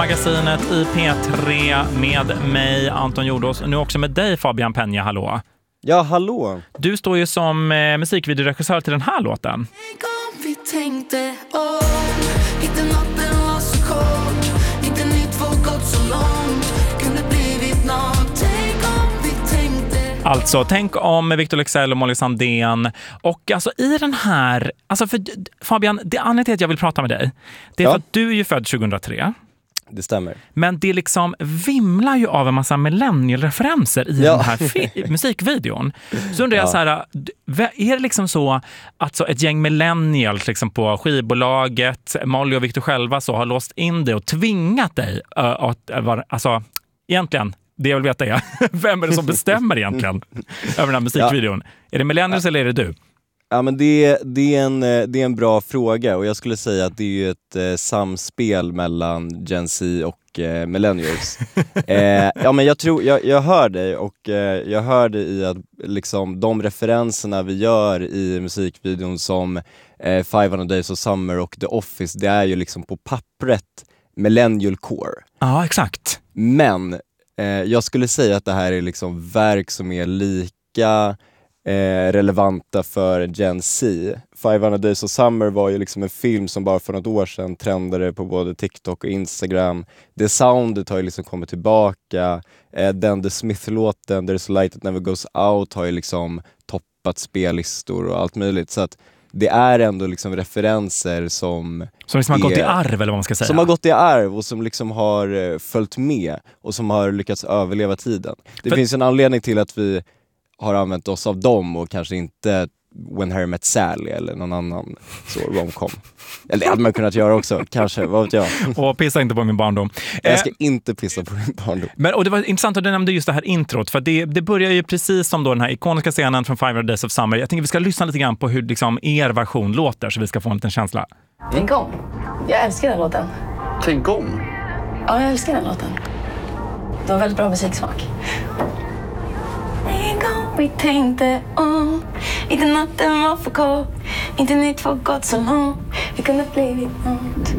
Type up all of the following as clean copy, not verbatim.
Magasinet i P3 med mig, Anton Jordås, och nu också med dig, Fabian Peña. Hallå. Ja, hallå. Du står ju som musikvideoregissör till den här låten. Vi tänkte, inte natten var så kort, inte nytt var gått så långt, kunde blivit något. Tänk om vi tänkte. Alltså, tänk om Victor Leksell och Molly Sandén. Och alltså i den här, alltså för Fabian, det anledningen till att jag vill prata med dig, det är för att du är ju född 2003. Det stämmer. Men det liksom vimlar ju av en massa millennial-referenser i den här musikvideon. Så undrar jag så här, är det liksom så att så ett gäng millennials liksom på skivbolaget, Molly och Victor själva så har låst in dig och tvingat dig att vara, alltså egentligen, det jag vill veta är, vem är det som bestämmer egentligen över den här musikvideon? Är det millennials eller är det du? Ja, men det är en bra fråga, och jag skulle säga att det är ju ett samspel mellan Gen Z och millennials. Ja, men jag hör dig, och jag hör dig i att liksom de referenserna vi gör i musikvideon som 500 Days of Summer och The Office, det är ju liksom på pappret millennial core. Ja, exakt. Men jag skulle säga att det här är liksom verk som är lika relevanta för Gen Z. 500 Days of Summer var ju liksom en film som bara för något år sedan trendade på både TikTok och Instagram. Det soundet har ju liksom kommit tillbaka. Den The Smith-låten There's a Light That Never Goes Out har ju liksom toppat spellistor och allt möjligt. Så att det är ändå liksom referenser som liksom har gått i arv, eller vad man ska säga. Som har gått i arv och som liksom har följt med och som har lyckats överleva tiden. Det finns en anledning till att vi har använt oss av dem och kanske inte When Harry Met Sally eller någon annan så romcom. Eller det hade man kunnat göra också, kanske, vad vet jag. Och pissa inte på min barndom. Jag ska inte pissa på din barndom. Men, och det var intressant att du nämnde just det här introt, för det börjar ju precis som då den här ikoniska scenen från 500 Days of Summer. Jag tänker vi ska lyssna lite grann på hur liksom er version låter, så vi ska få en liten känsla. Tänk om. Jag älskar den låten. Tänk om? Ja, jag älskar den låten. Det var väldigt bra musiksmak. En gång vi tänkte, inte natten var för kort, inte nytt var gått så långt, vi kunde blivit något.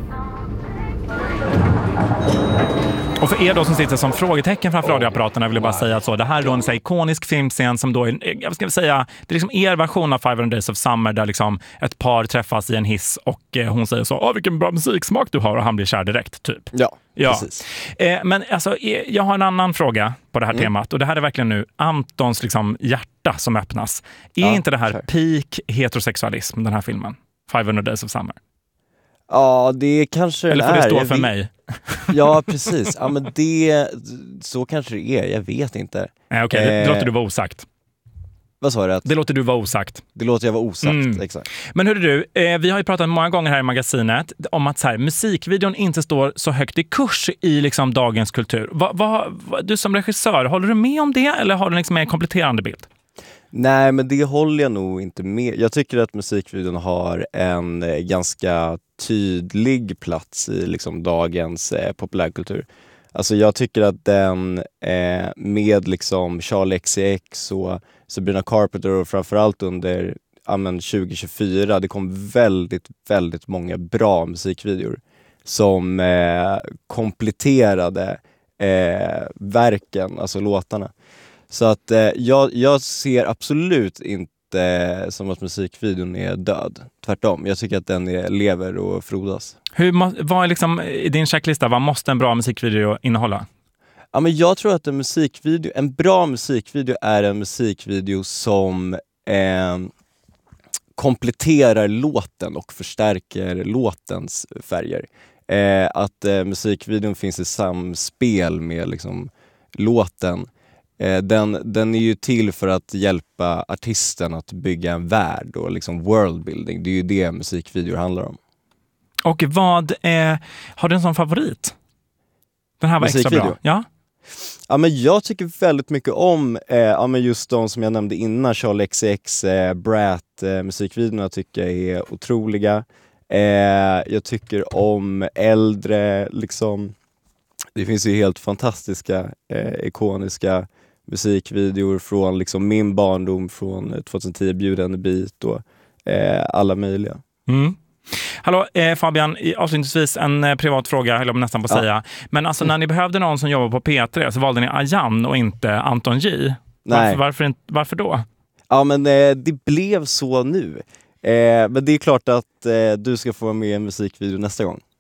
Och för er då som sitter som frågetecken framför radioapparaterna vill jag bara säga att så, det här är då en så ikonisk filmscen som då är, jag ska säga, det är liksom er version av 500 Days of Summer där liksom ett par träffas i en hiss och hon säger så, vilken bra musiksmak du har, och han blir kär direkt typ. Ja. Precis. Men alltså, jag har en annan fråga på det här temat, och det här är verkligen nu Antons liksom hjärta som öppnas. Är inte det här peak heterosexualism, den här filmen? 500 Days of Summer. Ja, det kanske eller får det stå för mig? Ja, precis. Ja, men så kanske det är. Jag vet inte. Okej, det låter du vara osagt. Vad sa du? Det låter du vara osagt. Det låter jag vara osagt, exakt. Men hörru du, vi har ju pratat många gånger här i magasinet om att så här, musikvideon inte står så högt i kurs i liksom dagens kultur. Du som regissör, håller du med om det, eller har du liksom en kompletterande bild? Nej, men det håller jag nog inte med. Jag tycker att musikvideon har en ganska tydlig plats i liksom dagens populärkultur. Alltså jag tycker att den med liksom Charli XCX och Sabrina Carpenter, och framförallt under 2024, det kom väldigt, väldigt många bra musikvideor som kompletterade verken, alltså låtarna. Så att jag ser absolut inte som att musikvideon är död. Tvärtom, jag tycker att den lever och frodas. Vad är liksom i din checklista, vad måste en bra musikvideo innehålla? Ja, men jag tror att en bra musikvideo är en musikvideo som kompletterar låten och förstärker låtens färger. Att musikvideon finns i samspel med liksom låten. Den är ju till för att hjälpa artisten att bygga en värld och liksom worldbuilding. Det är ju det musikvideor handlar om. Och har du en sån favorit? Den här var extra bra. Ja. Ja, men jag tycker väldigt mycket om men just de som jag nämnde innan, Charli XCX, Brat musikvideorna tycker jag är otroliga. Jag tycker om äldre liksom, det finns ju helt fantastiska ikoniska musikvideor från liksom min barndom från 2010, Bjuden beat och alla möjliga. Hallå Fabian, avslutningsvis en privat fråga, eller nästan på att säga. Men alltså när ni behövde någon som jobbar på P3 så valde ni Ayan och inte Anton J. Nej. Varför då? Ja, men det blev så nu. Men det är klart att du ska få vara med i en musikvideo nästa gång.